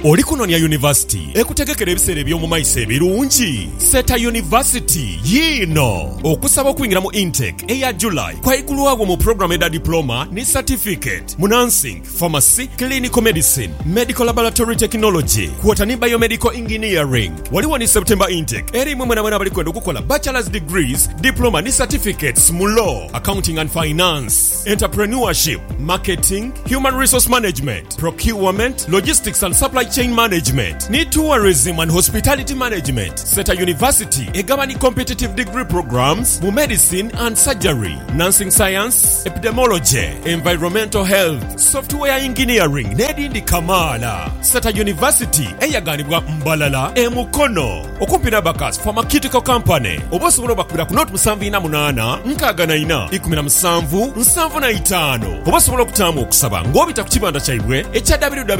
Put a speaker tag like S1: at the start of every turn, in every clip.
S1: oli kunonya university ekutegekera ebiseera eby'omu maiso ebirungi. Seta University yiino okusaba okuyingira mu intake eya July kwaigulu awo mu program eda diploma ne certificate mu nursing, pharmacy, clinical medicine, medical laboratory technology, kwota ne biomedical engineering. Waliwo ni September intake eri mwe mwena bali kwenda okukola bachelor's degrees, diploma ne certificates mu law, accounting and finance, entrepreneurship, marketing, human resource management, procurement, logistics and supply chain management, ne tourism and hospitality management. Seta University egabani competitive degree programs mu medicine and surgery, nursing science, epidemiology, environmental health, software engineering nedindi kamala. Seta University eyaganibwa Mbalala emukono okumpina bakas pharmaceutical company. Obosobola bakubira ku note 78 nkagana 1775. Obosobola okutamu okusaba ng'obita ku kibanda kyaibwe ekya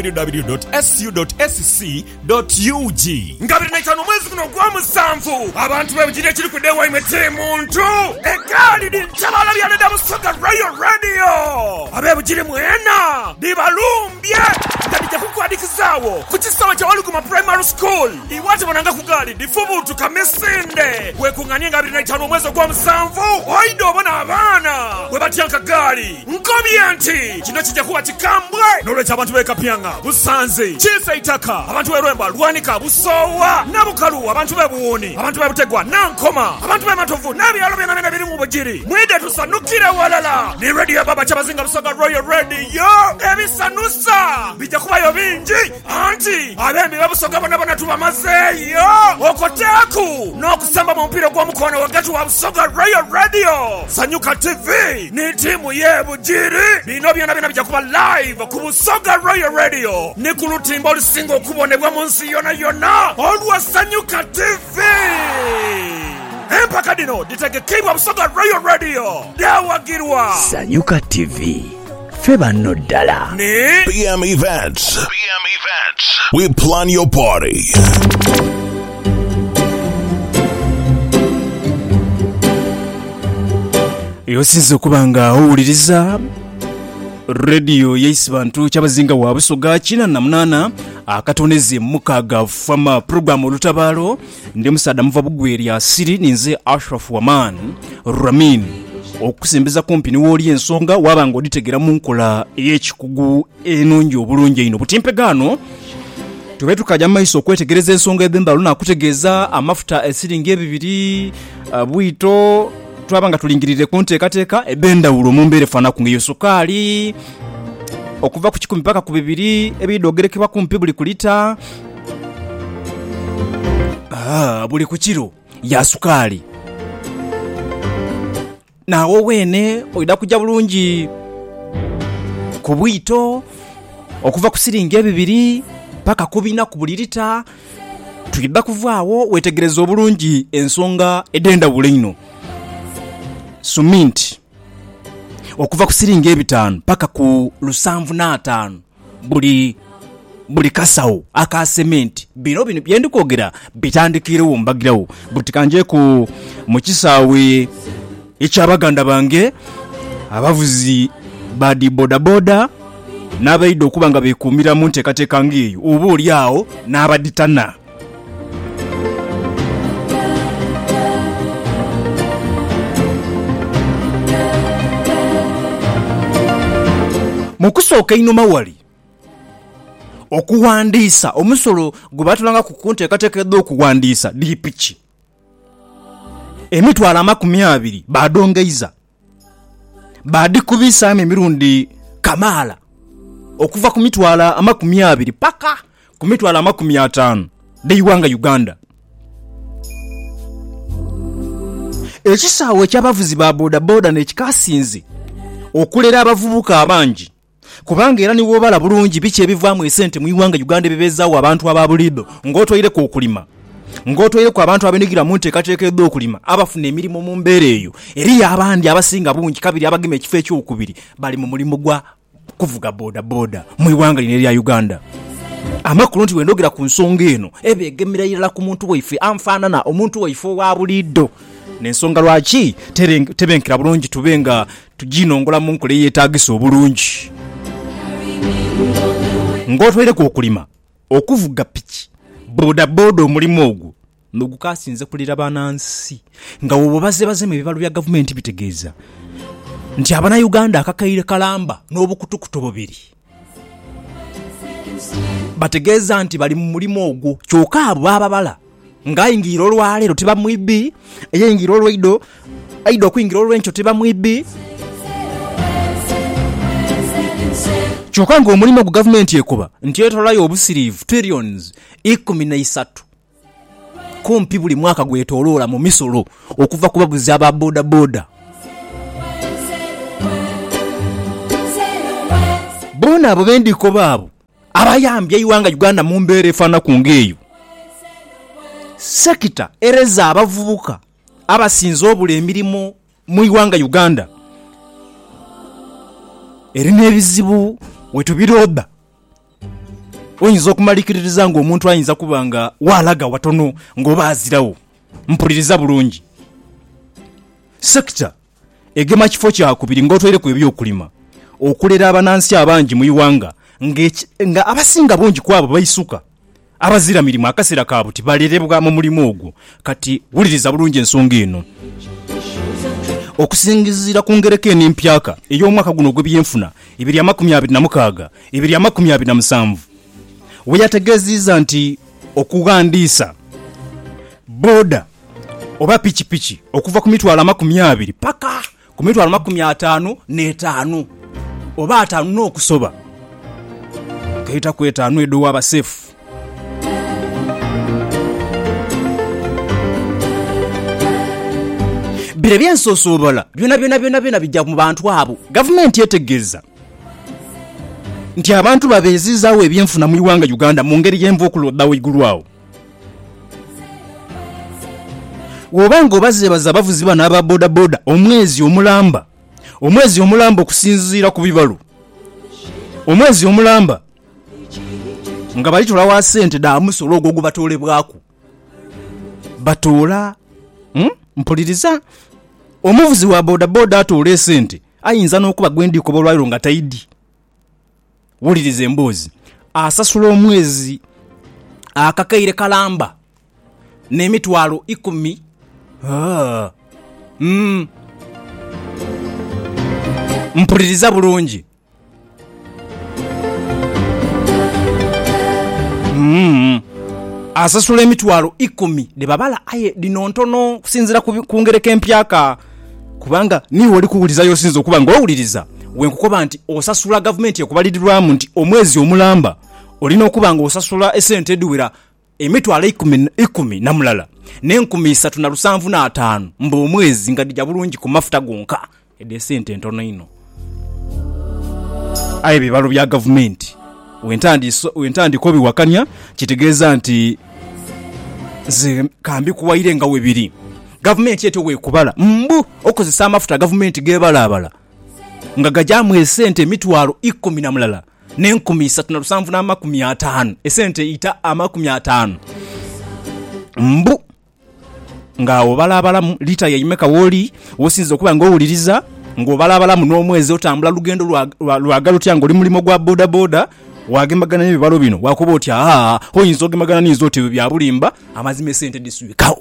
S1: www.su.sc.ug. Ngabiri naitano mwezi kuno gwa musanvu abantu bebujire kiri kudewa imete muntu egali di chabala bya nda Busoga Royal Radio abebujire mwena dibalumbye ndadije kukwadikizawo ku kisawa kya Waluguma Primary School iwate bonanga kugali difubutu kamesinde we kunganye ngabiri naitano mwezi gwa musanvu oido bona abana we batyanka gali nkobiyanti kino kijja kuba kikambwe nolwe cy'abantu bekapyanga Busanze Chisa Itaka abantu berwemba Lwanika Busowa Nabukalu abantu bebuwoni abantu bebutegwa Nankoma abantu bematovu nabyalo byana biri mu bujiri mwide tusanukire walala ni radio ya baba Kyabazinga Busoga Royal Radio ebisanusa bijja kubayo bingi anti abembi babusoga bona tubamazeyo okoteku n'okusamba mu mpira gw'omukono wakati wa Busoga Royal Radio. Sanyuka TV ni timu y'ebujiri bino byona bijja kuba live ku Busoga Royal Radio ne ku lutimba olusinga okubonebwa mu nsi yona olwa Sanyuka TV. Empaka dino ditegekebwa Busoga Royal Radio dawagirwa
S2: Sanyuka TV feba no dala
S1: ne
S3: PM Events. We plan your party.
S4: Yosinze kubanga owuliriza radio y'Isibantu Kyabazinga wa Busoga china na munana akatoneze mukaga fama program olutabalo ndi musada muva bugweri asiri ninze Ashraf Waman Ramin okusembeza kompini woli ensonga wabanga oditegera mu nkola y'ekikugu enungi obulungi ino butimpegano tube tukajja maiso okwetegereza ensonga ebemba luna kutegeeza amafuta esiringi ebibiri bwito twabanga tulingirire kunteekateeka ebenda ulo mumbere fana kungiyo sukali okuva ku 10 mpaka ku 2 ebidogerekebwa kumpi buli kulita buli ku kiro ya sukali nawo wene oida kujja bulungi ku bwito okuva ku siringi ebibiri paka ku 4 ku buli lita tuyida kuvaawo wetegereza obulungi ensonga edenda bulino. Suminti okuva ku siringi ebitano paka ku 75 buli kasawo aka cement bino byendi kwogera bitandikirewo mbagirawo butikanje ku mukisawe ekyabaganda bange abavuzi badi bodaboda n'abayido okubanga bekumira mu nteekateeka ngeyo oba oli awo n'abaditana. Mukusooka ino mawali okuwandiisa omusolo gubatulanga ku kunteekateekedde okuwandiisa dipiki emitwala 20 badongeiza badikubisa emirundi kamala okuva ku mitwala 20 paka ku mitwala 50 deyiwanga Uganda. Ekisaawe ky'abavuzi ba bodaboda n'ekikasinze okulera abavubuka abangi kubanga era niwo bala bulungi biki ebivaamu esente mu Uganda ebibezaawo abantu ababulido ng'otoyire ku okulima ng'otoyire ku abantu abenigira mu nteekateekedde okulima abafuna emirimu mu mbeera eyo eri abandi abasinga bungi kabiri abagema ekifo ekyokubiri bali mu mulimu gwa kuvuga bodaboda mu Uganda lya Uganda. Amakulu nti wendogera ku nsonga eno ebeegemera irala ku muntu waife anfaanana omuntu waife wa bulido n'ensonga lwaki tebenkera bulungi tubenga tuginongola mu nkola yeetaagisa obulungi ng'otwere ku okulima okuvuga piki bodaboda omulimu ogwo nogukasinze kulira banansi nga wobo baze mu bibalo bya gavumenti bitegeeza nti Abannayuganda akakaire kalamba n'obukutukuto bubiri bategeeza nti bali mu mulimu ogwo kyokka abo bababala ngayingira olwaleero tebamwibi eyingira olwaido aido okuyingira olwencho tebamwibi kyokka ng'omulimu ogwo gavumenti ekoba nti etolayo obusiriivu trillions 13 kumpi buli mwaka gwetoloola mu misolo okuva ku babuzi aba bodaboda bona abo bendiko baabo abayambye iwanga Uganda mu mbeera efaanaku ng'eyo sekita ereza abavubuka abasinze obula emirimu mu iwanga Uganda erina ebizibu wetubiroda oyinza okumalikiririza ng'omuntu ayinza kuba nga waalaga watono ng'oba azirawo mpuliriza bulungi sekita egema kifo kyakubiri ng'otwaireku ebyokulima okulera abanansi abangi mu iwanga nga abasinga bungi kwabo bayisuka abazira mirimu akaseera kaabo tibalerebwa mu mulimu ogwo kati wuliriza bulungi ensonga eno okusingizira ku ngereko enempyaka ey'omwaka guno gw'ebyenfuna 2026 2027 we yategeezizza nti okugandiisa boda oba pikipiki okuva ku mitwalo 20 paka ku mitwalo 55 oba 5 n'okusoba kaita ku 5 edo waba safe bire byensosobola byona bijja mu bantu abo gavumenti etegeeza nti abantu babeezizaawo ebyenfuna mu iwanga Uganda mu ngeri y'enva okuloddawo igulu awo wobanga obazeebaza abavuzi bano aba bodaboda omwezi omulamba okusinziira ku bibalo omwezi omulamba nga balitola wa ssente daamusolo ogwo gubatoolebwaku batoola mpuliriza omuvuzi wa bodaboda atoola esente ayinza n'okuba gwendiko bolwaliro nga tayidi wuliriza emboozi asasula omwezi akakaire kalamba n'emitwalo 10 mpuliriza bulungi asasula emitwalo 10 de babala aye lino ntono kusinzira ku ngereko empyaka kubanga niwe oli kuwuliriza yosinza okuba ng'owuliriza wenkukoba nti osasula gavumenti ekubalirirwamu nti omwezi omulamba olina okuba nga osasula esente ediwera emitwalo 10 na mulala n'37,500 mba omwezi nga dijja bulungi ku mafuta gonka ede sente ntono ino aye bibalo bya gavumenti wentandiko biwakanya kitegeeza nti ze kambi kuwaire nga webiri gavumenti yeto wekubala mbu okozesa amafuta gavumenti gebalabala nga gajamu esente emitwalo 10 na mulala n'37,500 esente ita 50 mbu nga obalabala lita yayimeka woli wosinza okuba ng'owuliriza ng'obalabalamu n'omwezi otambula lugendo lwagalo tyango oli mulimo gwa bodaboda wagembagana n'ebibalo bino wakuba oti oyinza ogembagana n'inzo oti bya bulimba amazima esente disubikawo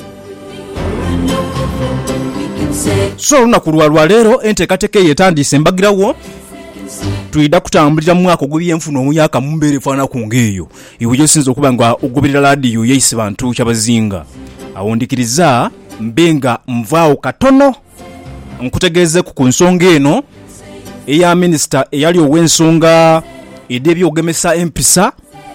S4: so olunaku lwaleero enteekateeka yeetandise mbagirawo tuyida kutambulira mu mwaka ogw'ebyenfuna omuyaka mu mbeera efaanaku ng'eyo iwe gyosinza okuba nga ogoberera laadiyo yeisi bantu kyabazinga awo ndikiriza mbenga nvaawo katono nkutegeezeku ku nsonga eno eya minisita eyali ow'ensonga ed'ebyogemesa empisa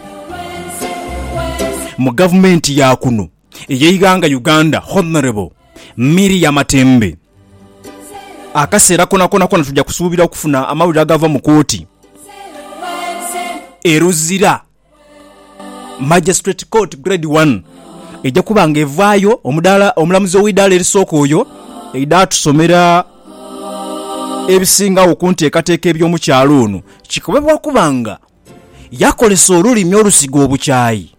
S4: mu gavumenti ya kuno ey'eiganga Uganda Honorable Miriam Matembe akaseera kona tujja kusuubira okufuna amawulire agava mu kooti eruzira Magistrate Court Grade 1 ejja kuba nga evaayo omulamuzi ow'iddaala erisooka oyo eidatusomera ebisinga okunteekateeka eby'omukyalo ono kikobebwa kubanga yakolesa olulimi olusiga obukyayi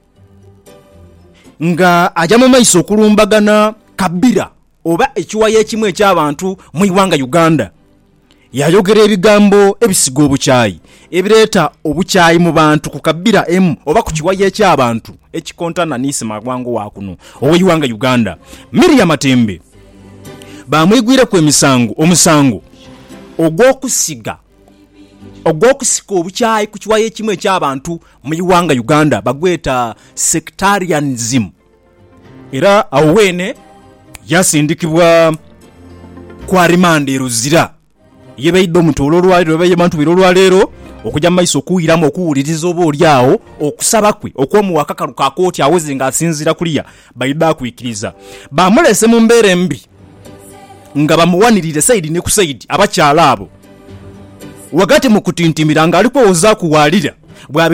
S4: nga ajja mu maiso okulumbagana kabira oba ekiwayo ekimu eky'abantu mu iwanga Uganda yayogera ebigambo ebisiga obukyayi ebireeta obukyayi mu bantu ku kabira emu oba ku kiwayi eky'abantu ekikontana Niisi Magwango wa kuno ow'eggwanga Uganda. Miriam Matembe bamwegwireko omusango ogw'okusika obukyayi ku kiwayi ekimu eky'abantu mu ggwanga Uganda bagweta sectarianism. Era awo weene yasindikibwa kwa rimande Ruzira yebeidde omutolo olwalero beye bantu biro olwalero okujja maiso okuwiramu okuwuliriza oba oli awo okusaba kwe okw'omuwaka kaluka kooti aweze nga asinzira kuliya bayidde akwikiriza. Bamulese mu mbeera embi nga bamuwanirire saidi ne ku saidi abakyala abo wagati mu kutintimira nga aliko oza kuwalira